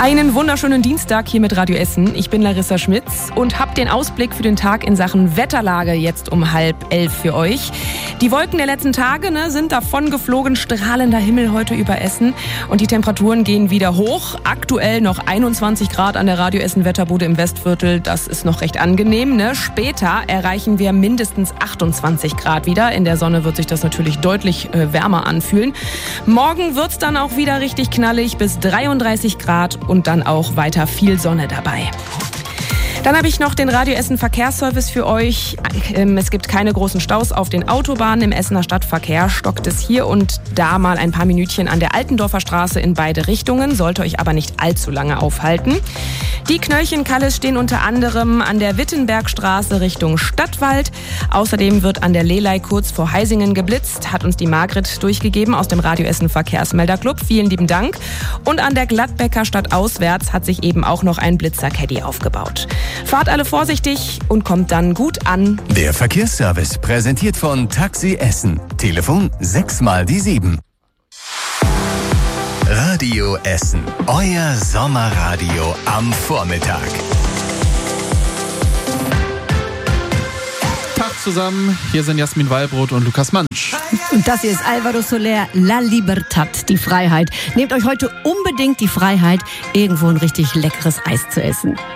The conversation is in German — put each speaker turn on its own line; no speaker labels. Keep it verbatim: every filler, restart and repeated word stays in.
Einen wunderschönen Dienstag hier mit Radio Essen. Ich bin Larissa Schmitz und habe den Ausblick für den Tag in Sachen Wetterlage jetzt um halb elf für euch. Die Wolken der letzten Tage ne, sind davon geflogen, strahlender Himmel heute über Essen und die Temperaturen gehen wieder hoch. Aktuell noch einundzwanzig Grad an der Radio Essen Wetterbude im Westviertel, das ist noch recht angenehm. Ne? Später erreichen wir mindestens achtundzwanzig Grad wieder. In der Sonne wird sich das natürlich deutlich äh, wärmer anfühlen. Morgen wird's dann auch wieder richtig knallig bis dreiunddreißig Grad und dann auch weiter viel Sonne dabei. Dann habe ich noch den Radio Essen Verkehrsservice für euch. Es gibt keine großen Staus auf den Autobahnen. Im Essener Stadtverkehr stockt es hier und da mal ein paar Minütchen an der Altendorfer Straße in beide Richtungen, sollte euch aber nicht allzu lange aufhalten. Die Knöllchen-Kalles stehen unter anderem an der Wittenbergstraße Richtung Stadtwald. Außerdem wird an der Lelei kurz vor Heisingen geblitzt, hat uns die Margret durchgegeben aus dem Radio Essen Verkehrsmelderclub. Vielen lieben Dank. Und an der Gladbecker Stadt auswärts hat sich eben auch noch ein Blitzer-Caddy aufgebaut. Fahrt alle vorsichtig und kommt dann gut an.
Der Verkehrsservice präsentiert von Taxi Essen. Telefon sechs mal die sieben. Radio Essen. Euer Sommerradio am Vormittag.
Tag zusammen, hier sind Jasmin Wallbrot und Lukas Mansch.
Und das hier ist Alvaro Soler, La Libertad, die Freiheit. Nehmt euch heute unbedingt die Freiheit, irgendwo ein richtig leckeres Eis zu essen.